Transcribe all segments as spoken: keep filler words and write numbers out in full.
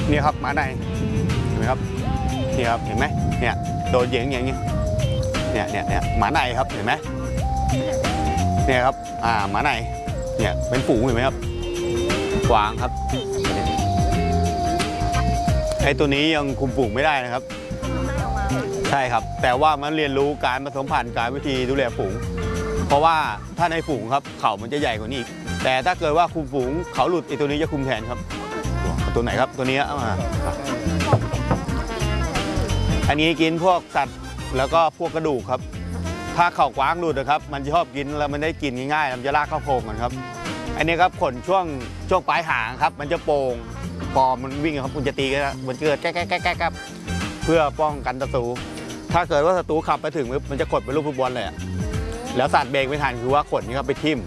นี่ครับหมาในเห็นไหมครับนี่ครับเห็นไหมเนี่ยโดนเหยียงอย่างนี้เนี่ยเนี่ยเนี่ยหมาในครับเห็นไหมเนี่ยครับอ่าหมาในเนี่ยเป็นฝูงเห็นไหมครับกวางครับไอ้ตัวนี้ยังคุมฝูงไม่ได้นะครับใช่ครับแต่ว่ามันเรียนรู้การผสมพันธุ์การวิธีดูแลฝูงเพราะว่าถ้าในฝูงครับเขามันจะใหญ่กว่านี้แต่ถ้าเกิดว่าคุมฝูงเขาหลุดไอ้ตัวนี้จะคุมแทนครับตัวไหนครับตัวนี้อ่าอันนี้กินพวกสัตว์แล้วก็พวกกระดูกครับถ้าเข่ากว้างหลุดนะครับมันจะชอบกินแล้วมันได้กินง่ายๆมันจะลากเข้าโพรงกันครับอันนี้ครับขนช่วงช่วงปลายหางครับมันจะโป่งพอมันวิ่งครับมันจะตีกันมันเกิดแก๊กแก๊กแก๊กแก๊กเพื่อป้องกันศัตรูถ้าเกิดว่าศัตรูขับไปถึงมันจะกดเป็นลูกฟุตบอลเลยแล้วสัตว์เบรกไม่ทันคือว่าขนนี่ครับไปทิ่ม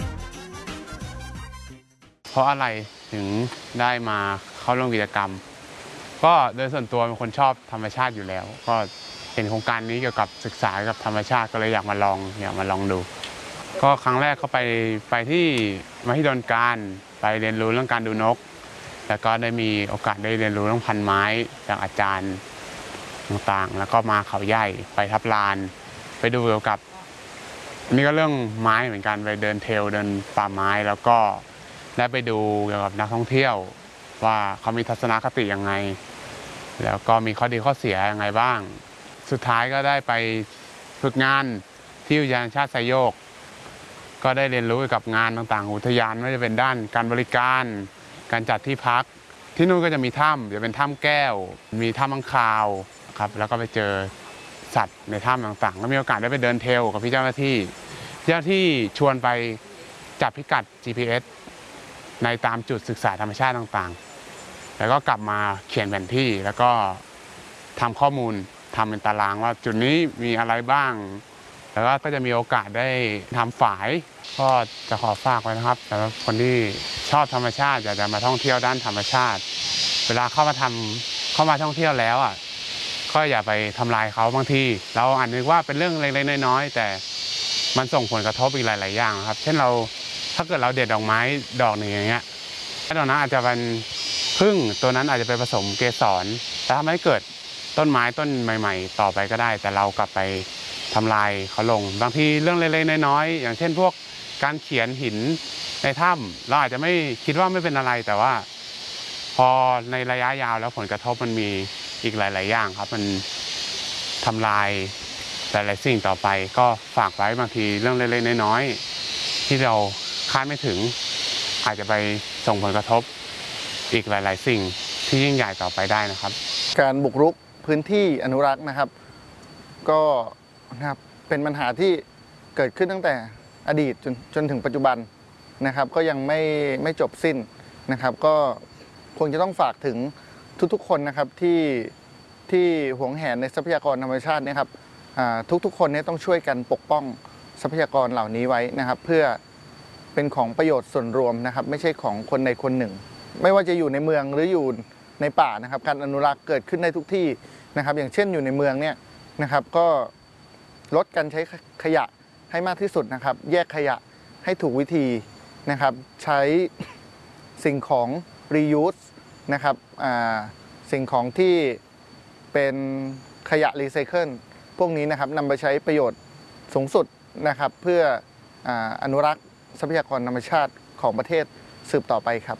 เพราะอะไรถึงได้มาเข้าร่วมกิจกรรมก็โดยส่วนตัวเป็นคนชอบธรรมชาติอยู่แล้วก็เห็นโครงการนี้เกี่ยวกับศึกษากับธรรมชาติก็เลยอยากมาลองอยากมาลองดูก็ครั้งแรกก็ไปไปที่มหิดลการไปเรียนรู้เรื่องการดูนกแล้วก็ได้มีโอกาสได้เรียนรู้เรื่องพันไม้จากอาจารย์ต่างๆแล้วก็มาเขาใหญ่ไปทับลานไปดูเกี่ยวกับอันนี้ก็เรื่องไม้เหมือนกันไปเดินเทรลเดินป่าไม้แล้วก็ได้ไปดูเกี่ยวกับนักท่องเที่ยวว่าเขามีทัศนคติยังไงแล้วก็มีข้อดีข้อเสียยังไงบ้างสุดท้ายก็ได้ไปฝึกงานที่อุทยานชาติไซโยกก็ได้เรียนรู้เกี่ยวกับงานต่างๆอุทยานไม่ว่าจะเป็นด้านการบริการการจัดที่พักที่นู่นก็จะมีถ้ำจะเป็นถ้ำแก้วมีถ้ำมังคาวครับแล้วก็ไปเจอสัตว์ในถ้ำต่างๆก็มีโอกาสได้ไปเดินเทรลกับพี่เจ้าหน้าที่เจ้าหน้าที่ชวนไปจับพิกัด จี พี เอส ในตามจุดศึกษาธรรมชาติต่างๆแล้วก็กลับมาเขียนแผนที่แล้วก็ทำข้อมูลทำเป็นตารางว่าจุดนี้มีอะไรบ้างแล้วก็จะมีโอกาสได้ทำฝายก็จะขอฝากไว้นะครับสำหรับคนที่ชอบธรรมชาติอยากจะมาท่องเที่ยวด้านธรรมชาติเวลาเข้ามาทำเข้ามาท่องเที่ยวแล้วอ่ะก็อย่าไปทำลายเขาบางทีเราอาจนึกว่าเป็นเรื่องเล็กๆน้อยๆแต่มันส่งผลกระทบอีกหลายๆอย่างครับเช่นเราถ้าเกิดเราเด็ดดอกไม้ดอกหนึ่งอย่างเงี้ยถ้าดอกนั้นอาจจะเป็นพึ่งตัวนั้นอาจจะไปผสมเกสรแต่ทำให้เกิดต้นไม้ต้นใหม่ๆต่อไปก็ได้แต่เรากลับไปทำลายเขาลงบางทีเรื่องเล็กๆน้อยๆอย่างเช่นพวกการเขียนหินในถ้ำเราอาจจะไม่คิดว่าไม่เป็นอะไรแต่ว่าพอในระยะยาวแล้วผลกระทบมันมีอีกหลายๆอย่างครับมันทำลายหลายๆสิ่งต่อไปก็ฝากไว้บางทีเรื่องเล็กๆน้อยๆที่เราคาดไม่ถึงอาจจะไปส่งผลกระทบอีกหลายๆสิ่งที่ยิ่งใหญ่ต่อไปได้นะครับการบุกรุกพื้นที่อนุรักษ์นะครับก็นะครับเป็นปัญหาที่เกิดขึ้นตั้งแต่อดีตจนจนถึงปัจจุบันนะครับก็ยังไม่ไม่จบสิ้นนะครับก็คงจะต้องฝากถึงทุกๆคนนะครับที่ที่หวงแหนในทรัพยากรธรรมชาตินะครับทุกๆคนเนี่ยต้องช่วยกันปกป้องทรัพยากรเหล่านี้ไว้นะครับเพื่อเป็นของประโยชน์ส่วนรวมนะครับไม่ใช่ของคนใดคนหนึ่งไม่ว่าจะอยู่ในเมืองหรืออยู่ในป่านะครับการอนุรักษ์เกิดขึ้นได้ทุกที่นะครับอย่างเช่นอยู่ในเมืองเนี่ยนะครับก็ลดการใช้ขยะให้มากที่สุดนะครับแยกขยะให้ถูกวิธีนะครับใช้สิ่งของ reuse นะครับสิ่งของที่เป็นขยะรีไซเคิลพวกนี้นะครับนำไปใช้ประโยชน์สูงสุดนะครับเพื่ออนุรักษ์ทรัพยากรธรรมชาติของประเทศสืบต่อไปครับ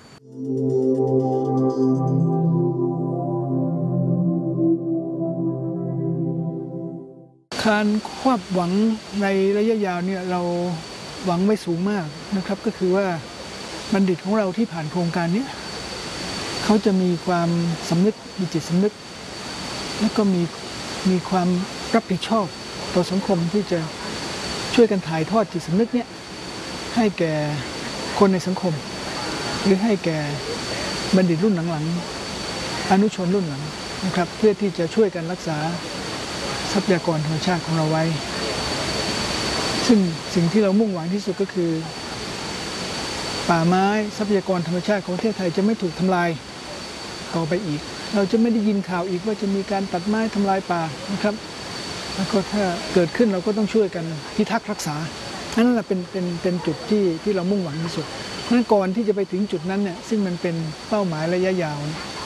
การความหวังในระยะยาวเนี่ยเราหวังไว้สูงมากนะครับก็คือว่าบัณฑิตของเราที่ผ่านโครงการนี้เขาจะมีความสำนึกมีจิตสำนึกแล้วก็มีมีความรับผิดชอบต่อสังคมที่จะช่วยกันถ่ายทอดจิตสำนึกเนี่ยให้แก่คนในสังคมหรือให้แก่บัณฑิตรุ่นหลังๆอนุชนรุ่นหลังนะครับเพื่อที่จะช่วยกันรักษาทรัพยากรธรรมชาติของเราไว้ซึ่งสิ่งที่เรามุ่งหวังที่สุดก็คือป่าไม้ทรัพยากรธรรมชาติของประเทศไทยจะไม่ถูกทำลายต่อไปอีกเราจะไม่ได้ยินข่าวอีกว่าจะมีการตัดไม้ทำลายป่านะครับแล้วก็ถ้าเกิดขึ้นเราก็ต้องช่วยกันพิทักษ์รักษานั่นแหละเป็นเป็นเป็นจุดที่ที่เรามุ่งหวังที่สุดเพราะฉะนั้นก่อนที่จะไปถึงจุดนั้นเนี่ยซึ่งมันเป็นเป้าหมายระยะยาว